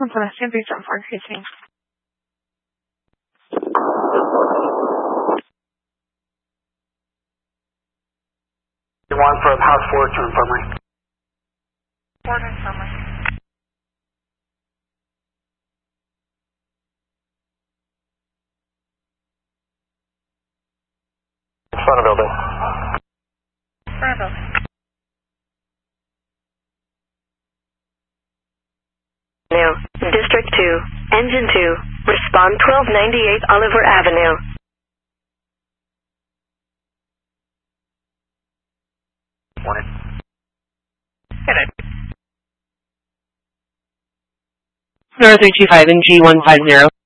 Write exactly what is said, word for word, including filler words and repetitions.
Sebastian three seven four, increasing. One for house four to infirmary. Four to infirmary. Front of building. Front of building. District two, Engine two, respond twelve ninety-eight Oliver Avenue. Morning. North three two five and G one five zero.